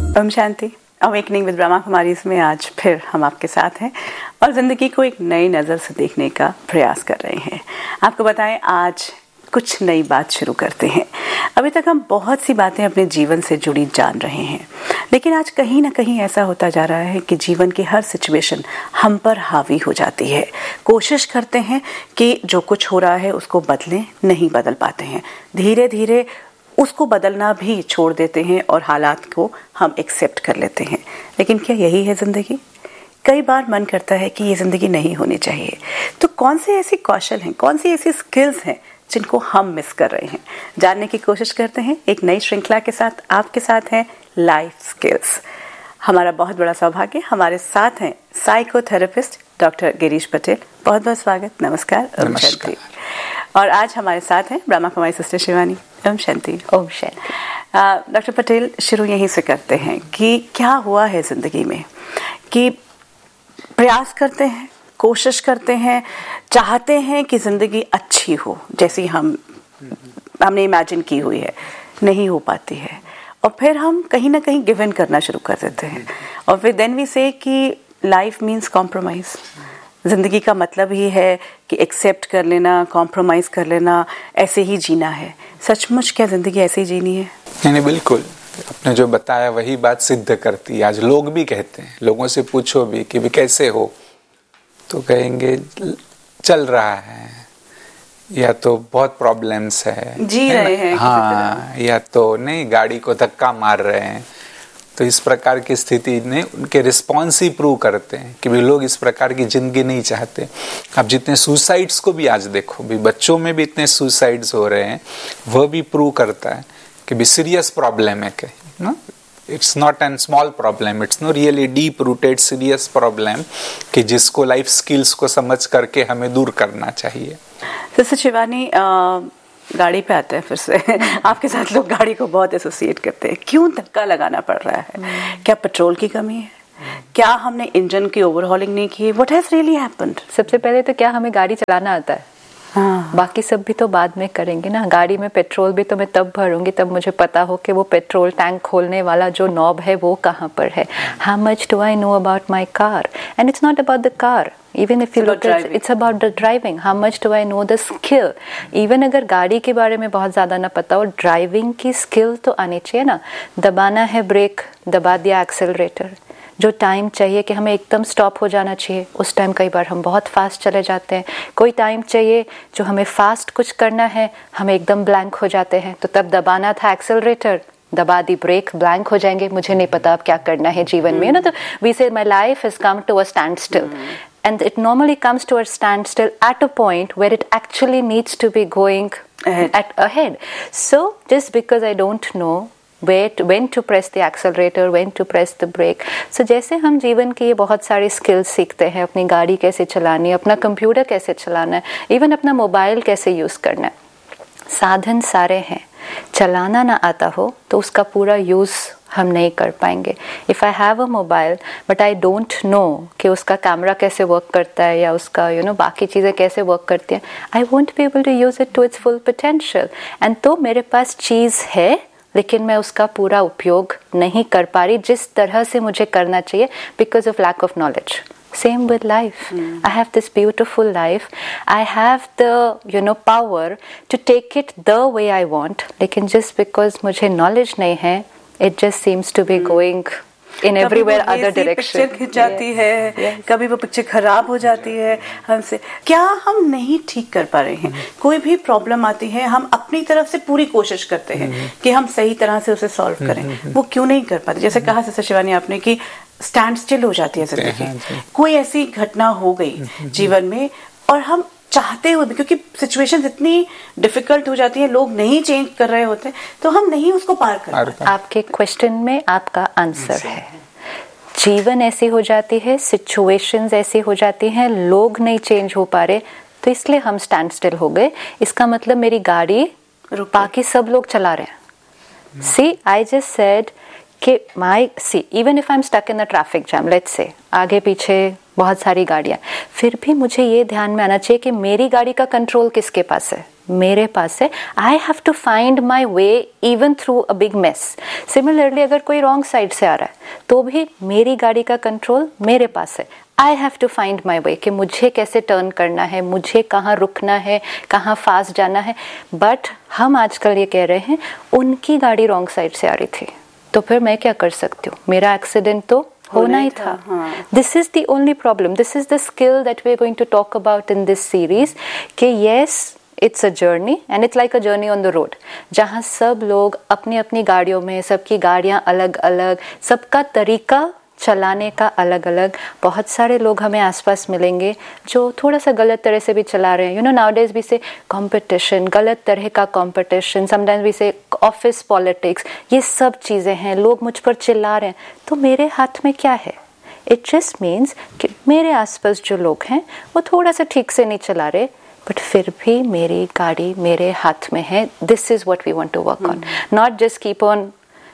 Om Shanti. Awakening with Brahma Kumari में आज फिर हम आपके साथ हैं और ज़िंदगी को एक नई नज़र से देखने का प्रयास कर रहे हैं। आपको बताएं, आज कुछ नई बात शुरू करते हैं। अभी तक हम बहुत सी बातें अपने जीवन से जुड़ी जान रहे हैं, लेकिन आज कहीं ना कहीं ऐसा होता जा रहा है कि जीवन की हर सिचुएशन हम पर हावी हो जाती है। कोशिश करते हैं कि जो कुछ हो रहा है उसको बदलें, नहीं बदल पाते हैं। धीरे धीरे उसको बदलना भी छोड़ देते हैं और हालात को हम एक्सेप्ट कर लेते हैं। लेकिन क्या यही है ज़िंदगी? कई बार मन करता है कि ये ज़िंदगी नहीं होनी चाहिए। तो कौन से ऐसे कौशल हैं, कौन सी ऐसी स्किल्स हैं जिनको हम मिस कर रहे हैं, जानने की कोशिश करते हैं एक नई श्रृंखला के साथ। आपके साथ हैं लाइफ स्किल्स। हमारा बहुत बड़ा सौभाग्य, हमारे साथ हैं साइकोथेरेपिस्ट डॉक्टर गिरीश पटेल। बहुत बहुत स्वागत, नमस्कार। ओम शांति। और आज हमारे साथ हैं ब्रह्मा कुमारी सिस्टर शिवानी। ओम शांति। ओम शांति। डॉक्टर पटेल, शुरू यहीं से करते हैं कि क्या हुआ है जिंदगी में कि प्रयास करते हैं, कोशिश करते हैं, चाहते हैं कि जिंदगी अच्छी हो जैसी हमने इमेजिन की हुई है, नहीं हो पाती है और फिर हम कहीं ना कहीं गिव इन करना शुरू कर देते हैं और फिर देन वी से कि लाइफ मीन्स कॉम्प्रोमाइज। जिंदगी का मतलब ही है कि एक्सेप्ट कर लेना, कॉम्प्रोमाइज कर लेना, ऐसे ही जीना है। सचमुच क्या जिंदगी ऐसे ही जीनी है? नहीं, बिल्कुल। आपने जो बताया वही बात सिद्ध करती है। आज लोग भी कहते हैं, लोगों से पूछो भी कि कैसे हो, तो कहेंगे चल रहा है, या तो बहुत प्रॉब्लम्स है, जी रहे हैं, हाँ, या तो नहीं, गाड़ी को धक्का मार रहे हैं। तो इस प्रकार की स्थिति ने उनके रिस्पॉन्स ही प्रूव करते हैं कि भी लोग इस प्रकार की जिंदगी नहीं चाहते। अब जितने सुसाइड्स को भी आज देखो, भी बच्चों में भी इतने सुसाइड्स हो रहे हैं, वह भी प्रूव करता है कि भी सीरियस प्रॉब्लम है कहीं ना। It's not an small problem, it's no really deep rooted serious problem कि जिसको लाइफ स्किल्स को समझ करके हमें दूर करना चाहिए। सिस्टर शिवानी, गाड़ी पे आते हैं फिर से। आपके साथ लोग गाड़ी को बहुत एसोसिएट करते हैं। क्यों धक्का लगाना पड़ रहा है? क्या पेट्रोल की कमी है? क्या हमने इंजन की ओवरहॉलिंग नहीं की? What has really happened? सबसे पहले तो क्या हमें गाड़ी चलाना आता है? हाँ। बाकी सब भी तो बाद में करेंगे ना। गाड़ी में पेट्रोल भी तो मैं तब भरूंगी तब मुझे पता हो कि वो पेट्रोल टैंक खोलने वाला जो नॉब है वो कहाँ पर है। How much do I know about my car? And it's not about the car. Even if you look at it, it's about the driving. How much do I know the skill? Even अगर गाड़ी के बारे में बहुत ज़्यादा ना पता हो, ड्राइविंग की स्किल तो आनी चाहिए ना। दबाना है ब्रेक, दबा दिया एक्सेलरेटर। जो टाइम चाहिए कि हमें एकदम स्टॉप हो जाना चाहिए, उस टाइम कई बार हम बहुत फास्ट चले जाते हैं। कोई टाइम चाहिए जो हमें फास्ट कुछ करना है, हम एकदम ब्लैंक हो जाते हैं। तो तब दबाना था एक्सेलरेटर, दबा दी ब्रेक, ब्लैंक हो जाएंगे, मुझे नहीं पता अब क्या करना है जीवन में ना। तो वी से my life has come to a stand still and it normally comes to a standstill at a point where it actually needs to be going ahead. So just because I don't know when to press the accelerator, when to press the brake. So जैसे हम जीवन की ये बहुत सारी skills सीखते हैं, अपनी गाड़ी कैसे चलानी है, अपना कंप्यूटर कैसे चलाना है, इवन अपना मोबाइल कैसे यूज़ करना है, साधन सारे हैं। चलाना ना आता हो तो उसका पूरा यूज़ हम नहीं कर पाएंगे। If I have a mobile but I don't know कि उसका कैमरा कैसे वर्क करता है या उसका बाकी चीज़ें कैसे वर्क करती हैं, I won't be able to use it to it's full potential. And तो मेरे पास चीज़ है लेकिन मैं उसका पूरा उपयोग नहीं कर पा रही जिस तरह से मुझे करना चाहिए because of lack of knowledge. Same with life. I have this beautiful life. I have the power to take it the way I want. लेकिन just because मुझे knowledge नहीं है, it just seems to be going in everywhere other direction. Picture खिंच जाती है, कभी वो picture खराब हो जाती है हमसे। क्या हम नहीं ठीक कर पा रहे हैं? कोई भी प्रॉब्लम आती है, हम अपनी तरफ से पूरी कोशिश करते हैं कि हम सही तरह से उसे सॉल्व करें, वो क्यों नहीं कर पाते? जैसे कहा सिस्टर शिवानी आपने कि स्टैंड स्टिल हो जाती है जिंदगी। कोई ऐसी घटना हो गई जीवन में और हम चाहते हुए भी, क्योंकि सिचुएशंस इतनी डिफिकल्ट हो जाती है, लोग नहीं चेंज कर रहे होते, तो हम नहीं उसको पार कर पाते। आपके क्वेश्चन में आपका आंसर है। जीवन ऐसी हो जाती है, सिचुएशंस ऐसी हो जाती हैं, लोग नहीं चेंज हो पा रहे, तो इसलिए हम स्टैंड स्टिल हो गए। इसका मतलब मेरी गाड़ी बाकी सब लोग चला रहे हैं। सी आई जस्ट सेड कि even if I'm stuck in the traffic jam, let's say, आगे पीछे बहुत सारी गाड़ियाँ, फिर भी मुझे ये ध्यान में आना चाहिए कि मेरी गाड़ी का कंट्रोल किसके पास है। मेरे पास है. I have to find my way even through a big mess. Similarly अगर कोई रॉन्ग साइड से आ रहा है तो भी मेरी गाड़ी का कंट्रोल मेरे पास है. I have to find my वे कि मुझे कैसे टर्न करना है, मुझे कहाँ रुकना है, कहाँ फास्ट जाना है. बट हम आजकल ये कह रहे हैं उनकी गाड़ी रॉन्ग साइड से आ रही थी तो फिर मैं क्या कर सकती हूँ, मेरा एक्सीडेंट तो होना ही था. This is the only problem. This is the skill that we are going to talk about in this series कि yes it's a journey and it's like a journey on the road, जहाँ सब लोग अपनी अपनी गाड़ियों में, सबकी गाड़ियाँ अलग अलग, सबका तरीका चलाने का अलग अलग. बहुत सारे लोग हमें आसपास मिलेंगे जो थोड़ा सा गलत तरह से भी चला रहे हैं. यू नो नाउडेज वी से कंपटीशन, गलत तरह का कंपटीशन, समटाइम्स वी से ऑफिस पॉलिटिक्स, ये सब चीज़ें हैं. लोग मुझ पर चिल्ला रहे हैं तो मेरे हाथ में क्या है? इट जस्ट मीन्स कि मेरे आसपास जो लोग हैं वो थोड़ा सा ठीक से नहीं चला रहे, बट फिर भी मेरी गाड़ी मेरे हाथ में है. This is what we want to work on, not just keep on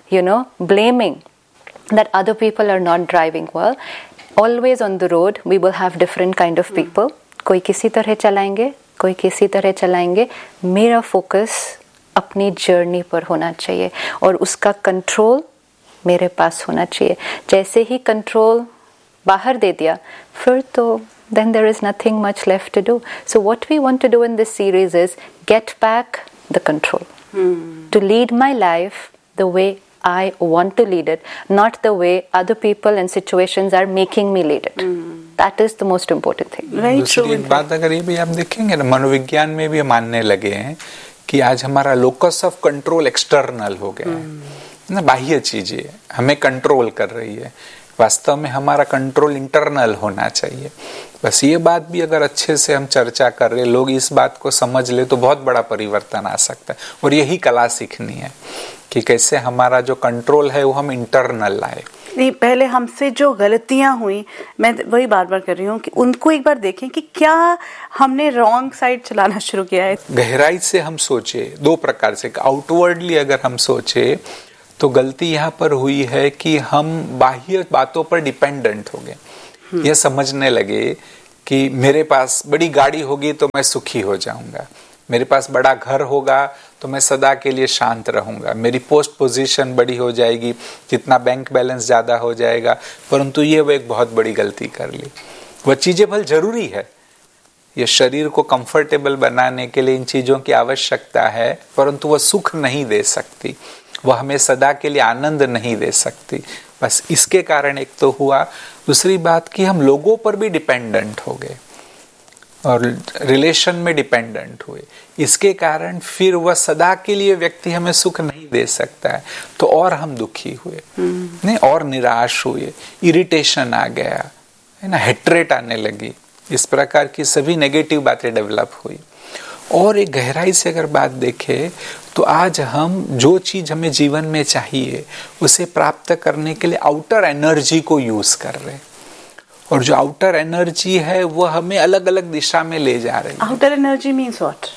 blaming that other people are not driving well. Always on the road we will have different kind of people. कोई किसी तरह चलाएंगे, कोई किसी तरह चलाएंगे. मेरा focus अपनी जर्नी पर होना चाहिए और उसका कंट्रोल मेरे पास होना चाहिए. जैसे ही कंट्रोल बाहर दे दिया फिर तो then there is nothing much left to do. So what we want to do in this series is get back the control, to lead my life the way I want to lead it, not the way other people and situations are making me lead it. That is the most important thing. दूसरी एक बात अगर ये भी आप देखेंगे ना, मनोविज्ञान में भी मानने लगे हैं कि आज हमारा लोकस ऑफ कंट्रोल एक्सटर्नल हो गया है ना, बाह्य चीजें हमें कंट्रोल कर रही है. वास्तव में हमारा कंट्रोल इंटरनल होना चाहिए. बस ये बात भी अगर अच्छे से हम चर्चा कर रहे, लोग इस बात को समझ ले तो बहुत बड़ा परिवर्तन आ सकता है. और यही कला सीखनी है कि कैसे हमारा जो कंट्रोल है वो हम इंटरनल लाए. नहीं, पहले हमसे जो गलतियां हुई, मैं वही बार बार कर रही हूँ कि उनको एक बार देखें कि क्या हमने रॉन्ग साइड चलाना शुरू किया है. गहराई से हम सोचे दो प्रकार से. आउटवर्डली अगर हम सोचे तो गलती यहाँ पर हुई है कि हम बाह्य बातों पर डिपेंडेंट हो गए. यह समझने लगे कि मेरे पास बड़ी गाड़ी होगी तो मैं सुखी हो जाऊंगा, मेरे पास बड़ा घर होगा तो मैं सदा के लिए शांत रहूंगा, मेरी पोस्ट पोजीशन बड़ी हो जाएगी, जितना बैंक बैलेंस ज्यादा हो जाएगा. परंतु ये वो एक बहुत बड़ी गलती कर ली. वह चीजें भले जरूरी है, ये शरीर को कंफर्टेबल बनाने के लिए इन चीजों की आवश्यकता है, परंतु वह सुख नहीं दे सकती, वह हमें सदा के लिए आनंद नहीं दे सकती. बस इसके कारण एक तो हुआ. दूसरी बात कि हम लोगों पर भी डिपेंडेंट हो गए और रिलेशन में डिपेंडेंट हुए. इसके कारण फिर वह सदा के लिए व्यक्ति हमें सुख नहीं दे सकता है तो और हम दुखी हुए, नहीं और निराश हुए, इरिटेशन आ गया है ना, हेट्रेट आने लगी. इस प्रकार की सभी नेगेटिव बातें डेवलप हुई. और एक गहराई से अगर बात देखें तो आज हम जो चीज हमें जीवन में चाहिए उसे प्राप्त करने के लिए आउटर एनर्जी को यूज कर रहे हैं. और जो आउटर एनर्जी है वो हमें अलग अलग दिशा में ले जा रही है. Outer energy means what?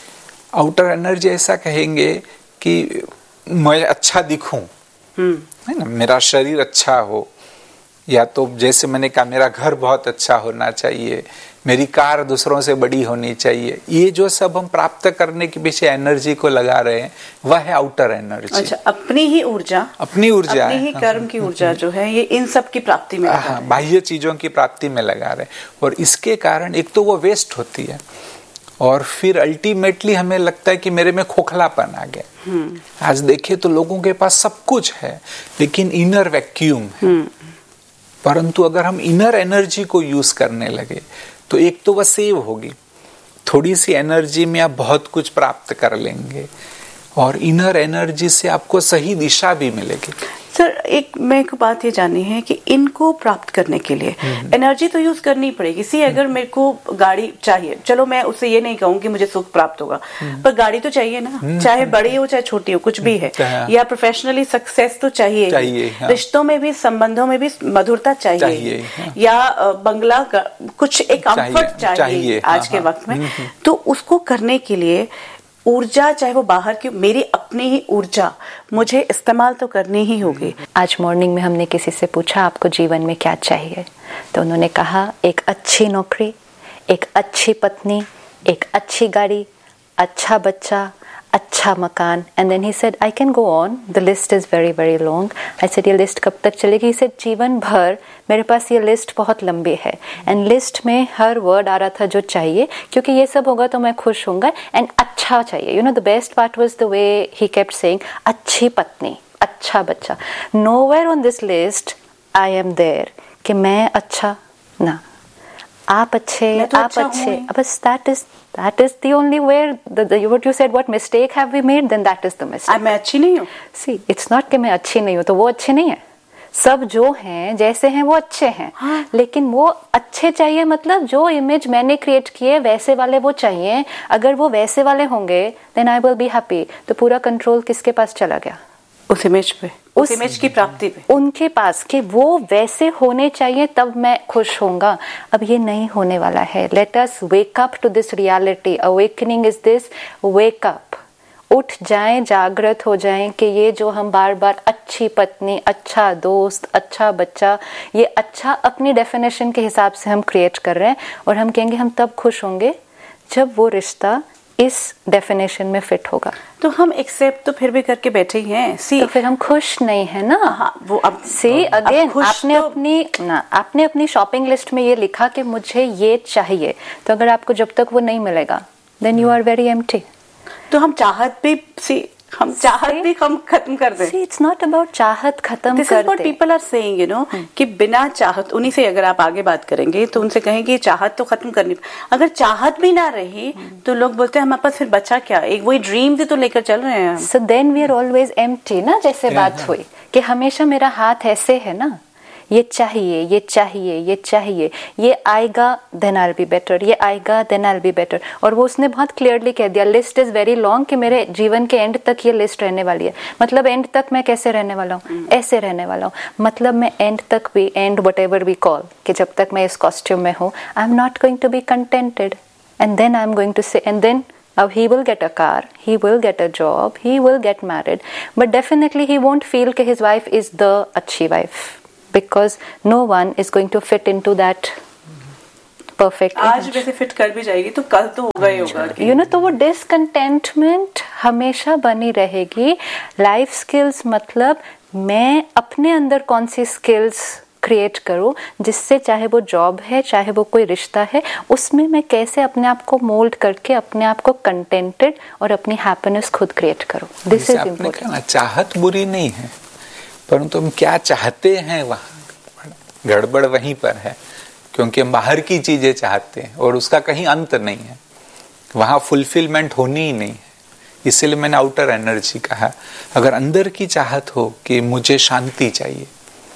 Outer energy ऐसा कहेंगे कि मैं अच्छा दिखूं, है ना, मेरा शरीर अच्छा हो, या तो जैसे मैंने कहा मेरा घर बहुत अच्छा होना चाहिए, मेरी कार दूसरों से बड़ी होनी चाहिए. ये जो सब हम प्राप्त करने के पीछे एनर्जी को लगा रहे हैं वह है आउटर एनर्जी. अच्छा, अपनी ही ऊर्जा, अपनी ही कर्म की ऊर्जा जो है ये इन सब की प्राप्ति में, बाह्य चीजों की प्राप्ति में लगा रहे हैं. और इसके कारण एक तो वो वेस्ट होती है और फिर अल्टीमेटली हमें लगता है कि मेरे में खोखलापन आ गया. आज देखे तो लोगों के पास सब कुछ है लेकिन इनर वैक्यूम है. परंतु अगर हम इनर एनर्जी को यूज करने लगे तो एक तो वह सेव होगी, थोड़ी सी एनर्जी में आप बहुत कुछ प्राप्त कर लेंगे और इनर एनर्जी से आपको सही दिशा भी मिलेगी. सर, एक मेरे को बात ये जाननी है कि इनको प्राप्त करने के लिए एनर्जी तो यूज करनी पड़ेगी. सी अगर मेरे को गाड़ी चाहिए, चलो मैं उससे ये नहीं कहूँ कि मुझे सुख प्राप्त होगा, पर गाड़ी तो चाहिए ना, चाहे बड़ी हो चाहे छोटी हो, कुछ भी है, या प्रोफेशनली सक्सेस तो चाहिए. हाँ. रिश्तों में भी, संबंधों में भी मधुरता चाहिए. हाँ. या बंगला कुछ एक कंफर्ट चाहिए आज के वक्त में. तो उसको करने के लिए ऊर्जा, चाहे वो बाहर की, मेरी अपनी ही ऊर्जा मुझे इस्तेमाल तो करनी ही होगी. आज मॉर्निंग में हमने किसी से पूछा आपको जीवन में क्या चाहिए, तो उन्होंने कहा एक अच्छी नौकरी, एक अच्छी पत्नी, एक अच्छी गाड़ी अच्छा बच्चा, अच्छा मकान, and then he said I can go on, the list is very very long. I said ये लिस्ट कब तक चलेगी? He said जीवन भर मेरे पास ये लिस्ट बहुत लंबी है, and लिस्ट में हर वर्ड आ रहा था जो चाहिए, क्योंकि ये सब होगा तो मैं खुश होऊंगा, and अच्छा चाहिए. You know the best part was the way he kept saying अच्छी पत्नी, अच्छा बच्चा. Nowhere on this list I am there कि मैं अच्छा ना, आप अच्छे, आप अच्छे. बस that is the only where what you said, what mistake have we made, then that is the mistake. मैं अच्छी नहीं हूँ. See, it's not कि मैं अच्छी नहीं हूँ तो वो अच्छे नहीं है. सब जो हैं जैसे हैं वो अच्छे हैं. हाँ. लेकिन वो अच्छे चाहिए मतलब जो इमेज मैंने क्रिएट किए वैसे वाले वो चाहिए. अगर वो वैसे वाले होंगे then I will be happy. तो पूरा कंट्रोल किसके पास चला गया? उस इमेज पे, उस इमेज की प्राप्ति पे, उनके पास कि वो वैसे होने चाहिए तब मैं खुश होऊंगा. अब ये नहीं होने वाला है. Let us wake up to this reality. Awakening is this, wake up. उठ जाएं, जागृत हो जाएं कि ये जो हम बार बार अच्छी पत्नी, अच्छा दोस्त, अच्छा बच्चा, ये अच्छा अपनी डेफिनेशन के हिसाब से हम क्रिएट कर रहे हैं, और हम कहेंगे हम तब खुश होंगे जब वो रिश्ता इस डेफिनेशन में फिट होगा. तो हम एक्सेप्ट तो फिर भी करके बैठे ही हैं. सी, तो फिर हम खुश नहीं है ना. हाँ, वो अब सी अगेन आपने आपने अपनी शॉपिंग लिस्ट में ये लिखा कि मुझे ये चाहिए, तो अगर आपको जब तक वो नहीं मिलेगा then you are very empty. तो हम चाहत भी हम खत्म कर दें. See, it's not about चाहत खत्म This कर is what they. people are saying, you know, कि बिना चाहत, उन्हीं से अगर आप आगे बात करेंगे तो उनसे कहेंगे चाहत तो खत्म करनी. अगर चाहत भी ना रही तो लोग बोलते हैं हमारे पास फिर बचा क्या, एक वही ड्रीम तो लेकर चल रहे हैं. So then we are always empty ना, जैसे बात हुई कि हमेशा मेरा हाथ ऐसे है ना, ये चाहिए, ये चाहिए, ये चाहिए, ये आएगा then I will be better, ये आएगा then I will be better. और वो उसने बहुत क्लियरली कह दिया, लिस्ट इज वेरी लॉन्ग, कि मेरे जीवन के एंड तक ये लिस्ट रहने वाली है. मतलब एंड तक मैं कैसे रहने वाला हूँ? ऐसे रहने वाला हूँ. मतलब मैं एंड तक भी, and what ever we call, कि जब तक मैं इस कॉस्ट्यूम में हूँ I am not going to be contented. And then I am going to से, and then he will get a car, he will get a job, he will get married, but definitely he won't feel that his wife is the अच्छी wife, because no one is going to fit into that perfect. आज वैसे fit कर भी जाएगी तो कल तो होगा ही होगा. You know, तो वो डिसकंटेंटमेंट हमेशा बनी रहेगी. लाइफ स्किल्स मतलब मैं अपने अंदर कौन सी स्किल्स क्रिएट करूं जिससे, चाहे वो जॉब है, चाहे वो कोई रिश्ता है, उसमें मैं कैसे अपने आप को मोल्ड करके अपने आप को कंटेंटेड और अपनी हैप्पीनेस खुद क्रिएट करूं. This is important. चाहत बुरी नहीं है, परंतु हम क्या चाहते हैं वहां गड़बड़ वहीं पर है, क्योंकि हम बाहर की चीजें चाहते हैं और उसका कहीं अंत नहीं है, वहां फुलफिलमेंट होनी ही नहीं है. इसीलिए मैंने आउटर एनर्जी कहा. अगर अंदर की चाहत हो कि मुझे शांति चाहिए,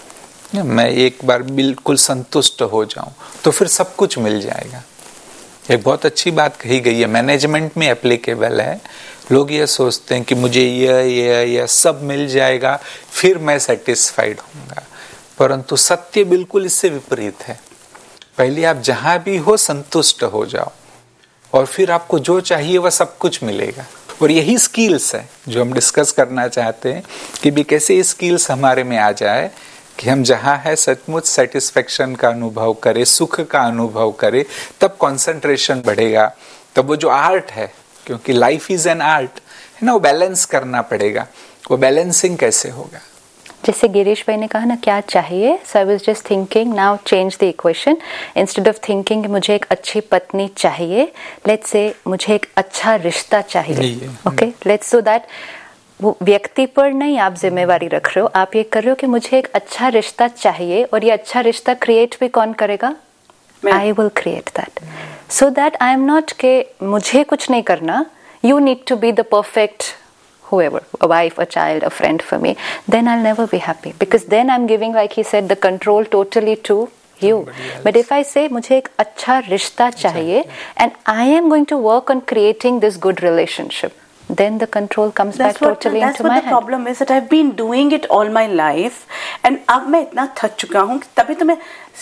मैं एक बार बिल्कुल संतुष्ट हो जाऊं, तो फिर सब कुछ मिल जाएगा. एक बहुत अच्छी बात कही गई है, मैनेजमेंट में एप्लीकेबल है. लोग ये सोचते हैं कि मुझे ये सब मिल जाएगा फिर मैं सेटिस्फाइड होऊंगा, परंतु सत्य बिल्कुल इससे विपरीत है. पहले आप जहां भी हो संतुष्ट हो जाओ, और फिर आपको जो चाहिए वह सब कुछ मिलेगा. और यही स्किल्स है जो हम डिस्कस करना चाहते हैं कि भी कैसे ये स्किल्स हमारे में आ जाए कि हम जहाँ है सचमुच सेटिस्फेक्शन का अनुभव करें, सुख का अनुभव करें. तब कंसंट्रेशन बढ़ेगा. तब वो जो आर्ट है, क्योंकि लाइफ इज एन आर्ट है ना, वो बैलेंस करना पड़ेगा. वो बैलेंसिंग कैसे होगा? जैसे गिरीश भाई ने कहा ना क्या चाहिए, सो I was just thinking now change the equation. Instead of thinking मुझे एक अच्छी पत्नी चाहिए, लेट्स से मुझे एक अच्छा रिश्ता चाहिए. ओके, लेट्स सो दैट वो व्यक्ति पर नहीं आप जिम्मेवारी रख रहे हो, आप ये कर रहे हो कि मुझे एक अच्छा रिश्ता चाहिए, और ये अच्छा रिश्ता क्रिएट भी कौन करेगा? I will create that. So that I am not के मुझे कुछ नहीं करना, you need to be the perfect whoever, a wife, a child, a friend for me, then I'll never be happy, because then I'm giving, like he said, the control totally to you. But if I say मुझे एक अच्छा रिश्ता चाहिए and I am going to work on creating this good relationship, then the control comes back totally into my hand. That's what the problem is, that I've been doing it all my life and अब मैं इतना थक चुका हूँ, तभी तो मैं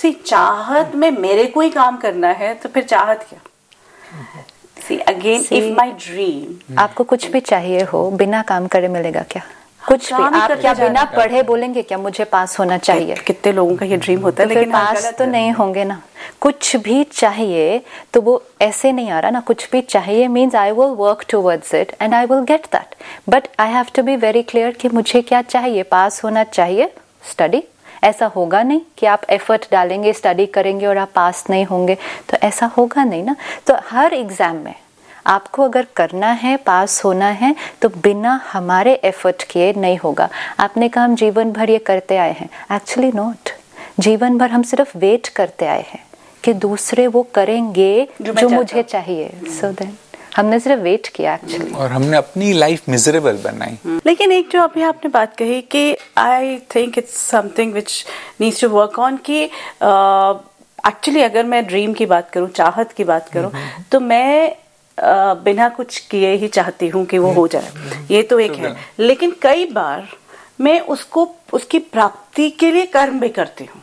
चाहत में मेरे को ही काम करना है, तो फिर चाहत क्या? See, again, if my dream, आपको कुछ भी चाहिए हो बिना काम करे मिलेगा क्या? कुछ भी आप क्या बिना पढ़े बोलेंगे क्या मुझे पास होना चाहिए? कितने लोगों का ये ड्रीम होता है, लेकिन पास तो नहीं होंगे ना। कुछ भी चाहिए तो वो ऐसे नहीं आ रहा ना, कुछ भी चाहिए means I will work towards it and I will get that, but I have to be very clear कि मुझे क्या चाहिए। पास होना चाहिए, स्टडी। ऐसा होगा नहीं कि आप एफर्ट डालेंगे, स्टडी करेंगे और आप पास नहीं होंगे, तो ऐसा होगा नहीं ना। तो हर एग्जाम में आपको अगर करना है, पास होना है, तो बिना हमारे एफर्ट किए नहीं होगा। आपने कहा हम जीवन भर ये करते आए हैं, एक्चुअली नॉट। जीवन भर हम सिर्फ वेट करते आए हैं कि दूसरे वो करेंगे जो मुझे चाहिए। सो देन हमने सिर्फ वेट किया एक्चुअली, और हमने अपनी लाइफ मिजरेबल बनाई। लेकिन एक जो अभी आपने बात कही कि I think it's something which needs to work on, कि एक्चुअली अगर मैं ड्रीम की बात करूं, चाहत की बात करूं, तो मैं बिना कुछ किए ही चाहती हूँ कि वो हो जाए, ये तो एक है। लेकिन कई बार मैं उसकी प्राप्ति के लिए कर्म भी करती हूँ।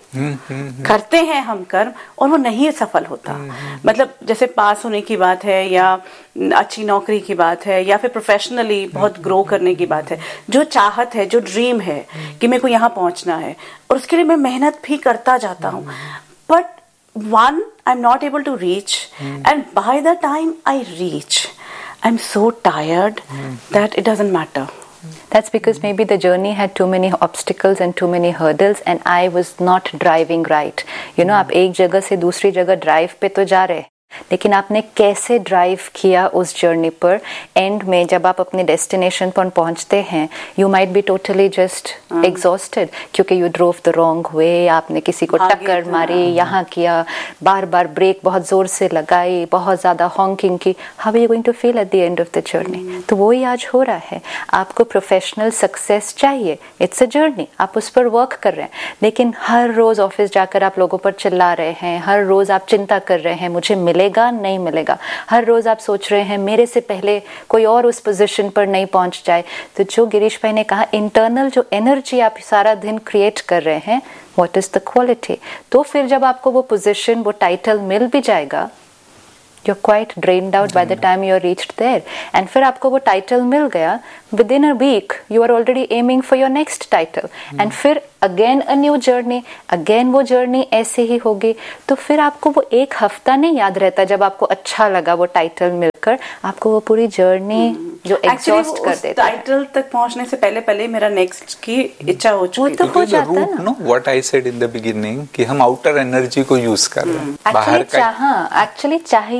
करते हैं हम कर्म और वो नहीं सफल होता। मतलब जैसे पास होने की बात है, या अच्छी नौकरी की बात है, या फिर प्रोफेशनली बहुत ग्रो करने की बात है, जो चाहत है, जो ड्रीम है कि मेरे को यहाँ पहुंचना है, और उसके लिए मैं मेहनत भी करता जाता हूँ, but one, I'm not able to reach, and by the time I reach, I'm so tired that it doesn't matter. That's because maybe the journey had too many obstacles and too many hurdles and I was not driving right. You know, आप एक जगह से दूसरी जगह drive पे तो जा रहे, लेकिन आपने कैसे ड्राइव किया उस जर्नी पर। एंड में जब आप अपने डेस्टिनेशन पर पहुंचते हैं, you might be totally just exhausted, क्योंकि you drove the wrong way, आपने किसी को टक्कर मारी, यहाँ किया, बार बार ब्रेक बहुत जोर से लगाई, बहुत ज्यादा हॉन्किंग की। How are you going to feel at the end of the journey? तो वही आज हो रहा है। आपको प्रोफेशनल सक्सेस चाहिए, इट्स अ जर्नी, आप उस पर वर्क कर रहे हैं, लेकिन हर रोज ऑफिस जाकर आप लोगों पर चिल्ला रहे हैं, हर रोज आप चिंता कर रहे हैं मुझे मिलेगा नहीं मिलेगा, हर रोज आप सोच रहे हैं मेरे से पहले कोई और उस पोजीशन पर नहीं पहुंच जाए। तो जो गिरीश भाई ने कहा, इंटरनल जो एनर्जी आप सारा दिन क्रिएट कर रहे हैं, व्हाट इज द क्वालिटी? तो फिर जब आपको वो पोजीशन, वो टाइटल मिल भी जाएगा, you're quite drained out by the time you're reached there, and फिर आपको वो टाइटल मिल गया, within a week you are already aiming for your next title, and फिर again a new journey, again वो journey ऐसे ही होगी। तो फिर आपको वो एक हफ्ता नहीं याद रहता जब आपको अच्छा लगा वो टाइटल मिलकर, आपको वो पूरी जर्नी जो एग्जॉस्ट कर देता है। टाइटल तक पहुंचने से पहले मेरा नेक्स्ट की इच्छा हो चुकी है। वो तो हो जाता है ना। What I said in the beginning कि हम आउटर एनर्जी को यूज कर रहे हैं, बाहर का। एक्चुअली चाहिए